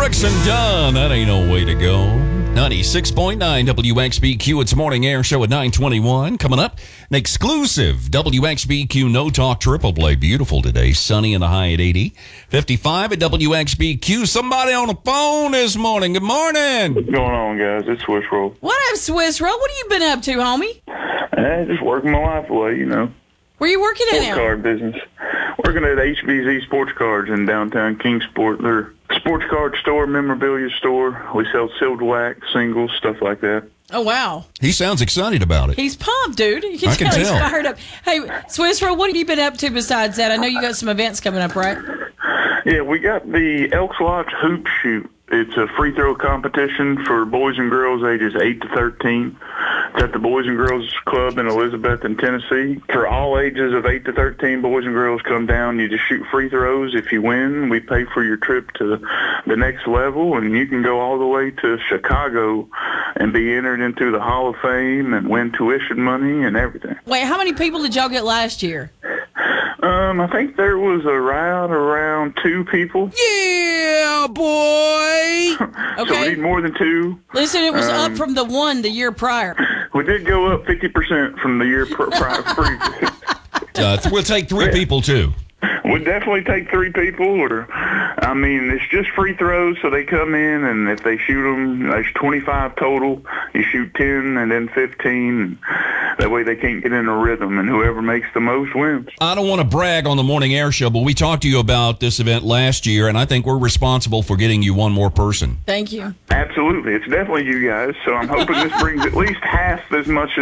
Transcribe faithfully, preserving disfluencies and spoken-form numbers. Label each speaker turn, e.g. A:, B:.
A: Brooks and Dunn, that ain't no way to go. ninety-six point nine W X B Q, it's Morning Air Show at nine twenty-one. Coming up, an exclusive W X B Q No Talk Triple Play. Beautiful today, sunny and the high at eighty. fifty-five at W X B Q. Somebody on the phone this morning. Good morning.
B: What's going on, guys? It's Swiss Roll.
C: What up, Swiss Roll? What have you been up to, homie?
B: Eh, just working my life away, you know.
C: Where you working at
B: Sports
C: now?
B: card business. Working at H B Z Sports Cards in downtown Kingsport. They're a sports card store, memorabilia store. We sell sealed wax, singles, stuff like that.
C: Oh, wow.
A: He sounds excited about it.
C: He's pumped, dude. You can,
A: I can
C: tell he's
A: tell.
C: fired up. Hey, Swiss Roll, what have you been up to besides that? I know you got some events coming up, right?
B: Yeah, we got the Elks Lodge Hoop Shoot. It's a free throw competition for boys and girls ages eight to thirteen. It's at the Boys and Girls Club in Elizabeth in Tennessee. For all ages of eight to thirteen, boys and girls come down. You just shoot free throws. If you win, we pay for your trip to the next level, and you can go all the way to Chicago and be entered into the Hall of Fame and win tuition money and everything.
C: Wait, how many people did y'all get last year?
B: Um, I think there was around around two people.
A: Yeah, boy.
B: So we
C: Okay.
B: need more than two.
C: Listen, it was
B: Um,
C: up from the one the year prior.
B: We did go up fifty percent from the year pr- prior. Pre-
A: Uh, th- we'll take three people, too.
B: We'd definitely take three people, or, I mean, it's just free throws, so they come in, and if they shoot them, there's twenty-five total. You shoot ten and then fifteen. That way they can't get in a rhythm, and whoever makes the most wins.
A: I don't want to brag on the Morning Air Show, but we talked to you about this event last year, and I think we're responsible for getting you one more person.
C: Thank you.
B: Absolutely. It's definitely you guys, so I'm hoping this brings at least half as much